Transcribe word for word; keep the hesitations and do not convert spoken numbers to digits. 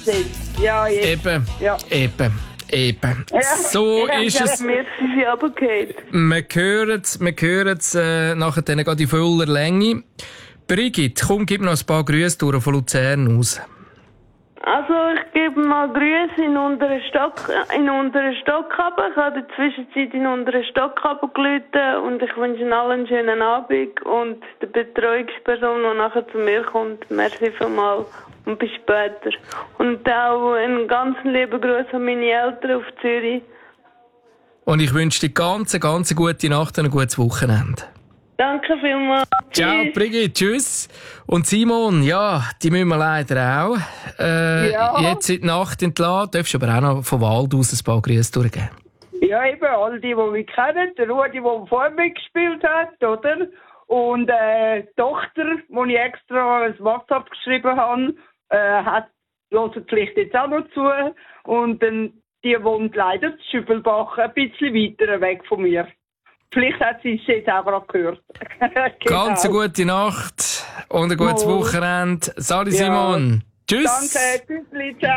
Prozent. Ja, jetzt. Eben, Ja. eben, eben. Ja, So ja, ist ja, es. Mir sind sie runtergefallen. Wir hören es, wir hören es äh, nachher dann gerade in voller Länge. Brigitte, komm, gib noch ein paar Grüße durch von Luzern aus. Also ich gebe mal Grüße in unteren Stock, in unteren Stockkaben. Ich habe in der Zwischenzeit in unteren Stockkaben geläutet und ich wünsche Ihnen allen einen schönen Abend und der Betreuungsperson, die nachher zu mir kommt, merci vielmals und bis später. Und auch einen ganz lieben Gruß an meine Eltern auf Zürich. Und ich wünsche dir ganz, ganz gute Nacht und ein gutes Wochenende. Danke vielmals. Ciao, Tschüss. Brigitte, tschüss. Und Simon, ja, die müssen wir leider auch äh, Ja. jetzt in die Nacht entlassen. Du darfst aber auch noch von Wald aus ein paar Grüße durchgeben. Ja, eben, all die, die mich kennen. Der Rudi, der vor mir gespielt hat, oder? Und äh, die Tochter, die ich extra ein WhatsApp geschrieben habe, äh, hat hört vielleicht jetzt auch noch zu. Und dann, die wohnt leider in Schübelbach, ein bisschen weiter weg von mir. Vielleicht hat sie es jetzt auch gerade gehört. Genau. Ganz eine gute Nacht und ein gutes Wohl. Wochenende. Sali Ja. Simon. Tschüss. Danke, tschüss, ciao.